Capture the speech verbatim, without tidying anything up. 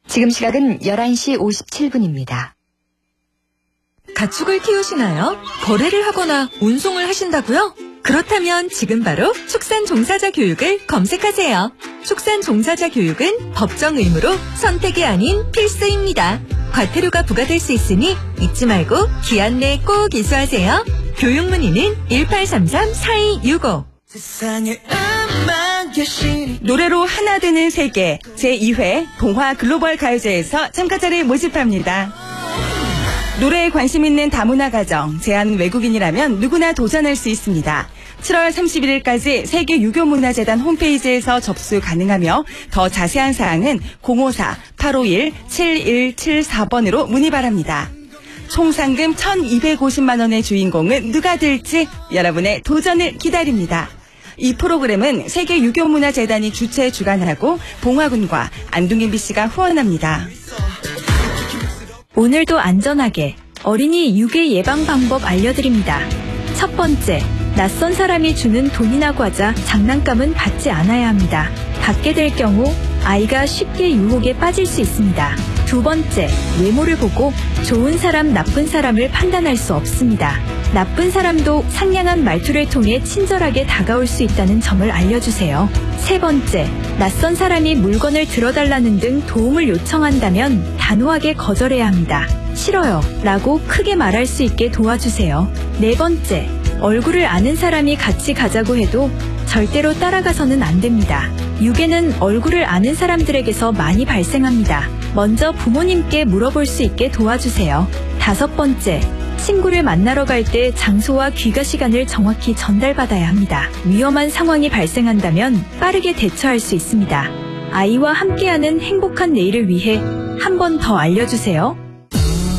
지금 시각은 열한 시 오십칠 분입니다. 가축을 키우시나요? 거래를 하거나 운송을 하신다고요? 그렇다면 지금 바로 축산 종사자 교육을 검색하세요. 축산 종사자 교육은 법정 의무로 선택이 아닌 필수입니다. 과태료가 부과될 수 있으니 잊지 말고 기한 내에 꼭 이수하세요. 교육 문의는 일팔삼삼 사이육오. 노래로 하나 되는 세계 제이 회 동화 글로벌 가요제에서 참가자를 모집합니다. 노래에 관심 있는 다문화 가정, 제한 외국인이라면 누구나 도전할 수 있습니다. 칠월 삼십일일까지 세계유교문화재단 홈페이지에서 접수 가능하며 더 자세한 사항은 공오사 팔오일 칠일칠사 번으로 문의 바랍니다. 총 상금 천이백오십만 원의 주인공은 누가 될지 여러분의 도전을 기다립니다. 이 프로그램은 세계유교문화재단이 주최 주관하고 봉화군과 안동엠비씨가 후원합니다. 오늘도 안전하게 어린이 유괴 예방 방법 알려드립니다. 첫 번째, 낯선 사람이 주는 돈이나 과자, 장난감은 받지 않아야 합니다. 받게 될 경우 아이가 쉽게 유혹에 빠질 수 있습니다. 두 번째, 외모를 보고 좋은 사람, 나쁜 사람을 판단할 수 없습니다. 나쁜 사람도 상냥한 말투를 통해 친절하게 다가올 수 있다는 점을 알려주세요. 세 번째, 낯선 사람이 물건을 들어달라는 등 도움을 요청한다면 단호하게 거절해야 합니다. 싫어요 라고 크게 말할 수 있게 도와주세요. 네 번째, 얼굴을 아는 사람이 같이 가자고 해도 절대로 따라가서는 안 됩니다. 유괴는 얼굴을 아는 사람들에게서 많이 발생합니다. 먼저 부모님께 물어볼 수 있게 도와주세요. 다섯 번째, 친구를 만나러 갈 때 장소와 귀가 시간을 정확히 전달받아야 합니다. 위험한 상황이 발생한다면 빠르게 대처할 수 있습니다. 아이와 함께하는 행복한 내일을 위해 한 번 더 알려주세요.